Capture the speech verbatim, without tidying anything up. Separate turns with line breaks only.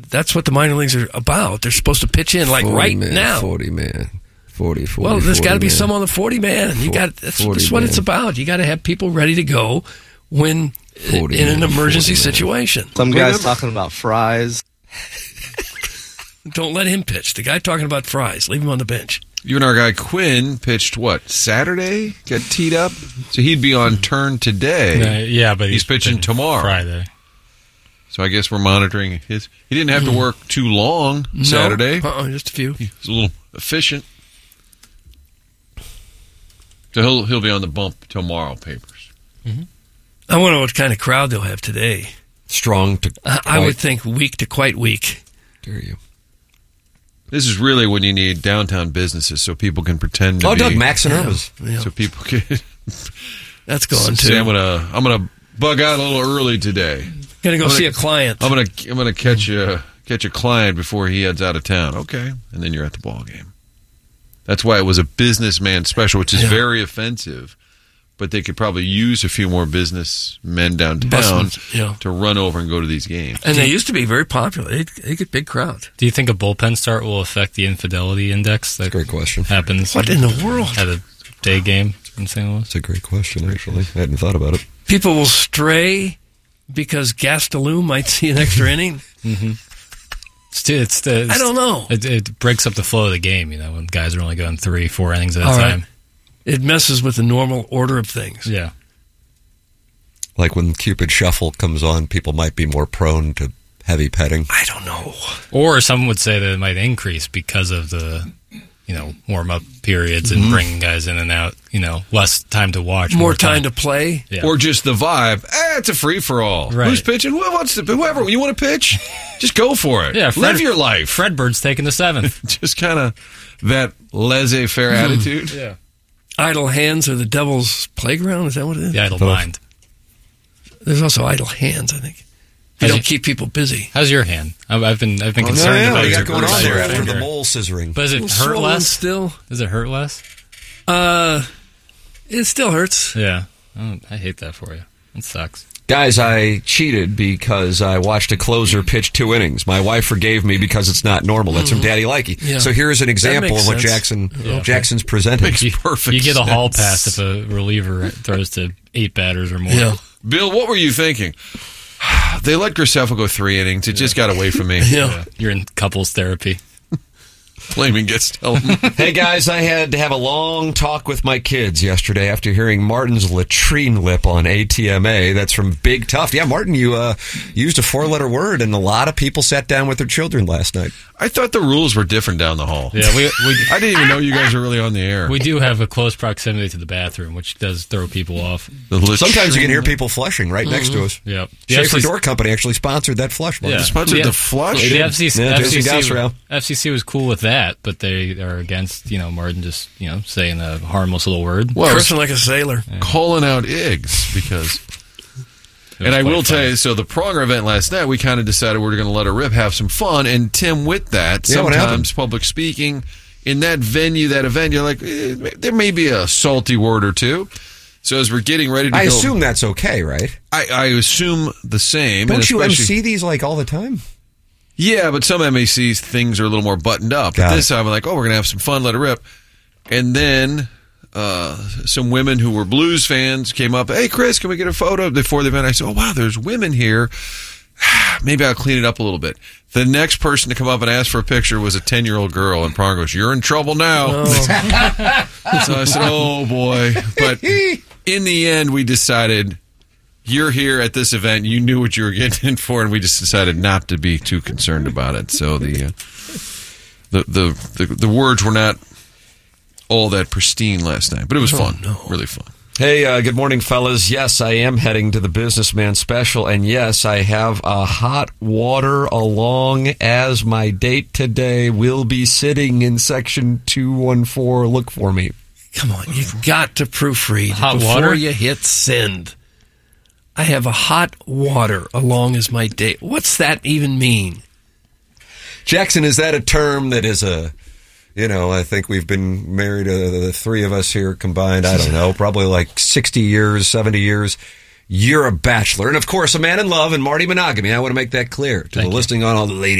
That's what the minor leagues are about. They're supposed to pitch in like right
man,
now.
forty man. forty, forty,
well, there's got to be
man.
some on the forty man. You got that's, that's what
man.
it's about. You got to have people ready to go when in an emergency situation.
Some guy's talking about fries.
Don't let him pitch. The guy talking about fries, leave him on the bench.
You and our guy Quinn pitched what, Saturday? Got teed up? So he'd be on turn today.
Uh, yeah, but
he's,
he's
pitching tomorrow.
Friday.
So I guess we're monitoring his. He didn't have to work too long
No.
Saturday.
Uh-uh, just a few.
He was a little efficient. So he'll he'll be on the bump tomorrow, papers.
Mm-hmm. I wonder what kind of crowd they'll have today.
Strong to
I, I would think weak to quite weak.
Dare you.
This is really when you need downtown businesses so people can pretend to
oh,
be.
Doug, Max and Irvis.
Yeah.
So people can.
That's going
Say,
too.
I'm gonna I'm gonna bug out a little early today.
Gonna go
I'm
see
gonna,
a client.
I'm gonna I'm gonna catch a catch a client before he heads out of town. Okay, and then you're at the ball game. That's why it was a businessman special, which is
Yeah.
very offensive. But they could probably use a few more businessmen downtown
Busman's, yeah.
to run over and go to these games.
And they used to be very popular. They they get big crowds.
Do you think a bullpen start will affect the infidelity index that
Great question.
happens
What in the world?
at a day game in Saint Louis?
That's a great question, actually. I hadn't thought about it.
People will stray because Gastelum might see an extra inning.
Mm-hmm. It's, it's, it's,
I don't know.
It, it breaks up the flow of the game, you know, when guys are only going three, four innings at a
All right.
time.
It messes with the normal order of things.
Yeah.
Like when Cupid Shuffle comes on, people might be more prone to heavy petting.
I don't know.
Or some would say that it might increase because of the, you know, warm-up periods and
Mhm.
bringing guys in and out, you know, less time to watch.
More time to play.
Yeah.
Or just the vibe. Eh, it's a free-for-all.
Right.
Who's pitching? Who wants to, whoever. You want to pitch? Just go for it.
Yeah, Fred-
Live your life.
Fred Bird's taking the seventh.
Just kind of that laissez-faire attitude.
Yeah.
Idle hands are the devil's playground. Is that what it is?
The idle
Both.
mind.
There's also idle hands, I think. You
How's
don't
your-
keep people busy.
How's your hand? I've, I've been I've been
Oh,
concerned
yeah,
about
what do you
your,
got going
about
on
your
there after
finger.
the mole scissoring?
But does it
Little
hurt
swollen
less?
still?
Does it hurt less?
Uh, it still hurts.
Yeah. Oh, I hate that for you. It sucks.
Guys, I cheated because I watched a closer pitch two innings. My wife forgave me because it's not normal. That's from Daddy Likey.
Yeah.
So here's an example
makes
of what
sense.
Jackson
Yeah.
Jackson's presented.
Makes perfect
You get a hall
sense.
pass if a reliever throws to eight batters or more.
Yeah.
Bill, what were you thinking? They let Graceffa go three innings. It just got away from me.
Yeah.
Yeah. You're in couples therapy.
Blaming Gastelum.
Hey guys, I had to have a long talk with my kids yesterday after hearing Martin's latrine lip on A T M A. That's from Big Tough. Yeah, Martin, you uh, used a four-letter word, and a lot of people sat down with their children last night.
I thought the rules were different down the hall.
Yeah, we we
I didn't even know you guys were really on the air.
we do have a close proximity to the bathroom, which does throw people off.
The latrine-
Sometimes you can hear people flushing right next to us.
Yeah. The
Schaefer
F C C
Door Company actually sponsored that flush. Martin.
Yeah.
Sponsored
Yeah.
the flush?
The F C C,
Yeah, Jason
F C C,
Gosrow.
F C C was cool with that, but they are against, you know, Martin just, you know, saying a harmless little word.
Well, I was
Cursing like a sailor.
calling out eggs because...
It was
And I
quite
will tell
funny.
you, so the Pronger event last night, we kind of decided we were going to let it rip, have some fun. And Tim, with that,
Yeah, what happened?
sometimes public speaking, in that venue, that event, you're like, eh, there may be a salty word or two. So as we're getting ready to
I
go...
assume that's okay, right?
I, I assume the same.
Don't
and
you M
especially-
C these like all the time?
Yeah, but some M A Cs, things are a little more buttoned up.
Got
But this
it.
time, I'm like, oh, we're going to have some fun, let it rip. And then uh, some women who were blues fans came up, hey, Chris, can we get a photo before the event? I said, oh, wow, there's women here. Maybe I'll clean it up a little bit. The next person to come up and ask for a picture was a ten-year-old girl, and Prong goes, you're in trouble now. So I said, oh, boy. But in the end, we decided... You're here at this event. You knew what you were getting in for, and we just decided not to be too concerned about it. So the uh, the, the the the words were not all that pristine last night, but it was fun.
no.
Really fun.
Hey, uh, good morning, fellas. Yes, I am heading to the Businessman Special, and yes, I have a hot water along as my date today. Will be sitting in section two one four. Look for me.
Come on, you've got to proofread
Hot
before
water?
you hit send. I have a hot water along as my date. What's that even mean?
Jackson, is that a term that is a, you know, I think we've been married, uh, the three of us here combined, I don't know, probably like sixty years, seventy years. You're a bachelor. And, of course, a man in love and Marty monogamy. I want to make that clear to
Thank
the
you.
listening on all the ladies.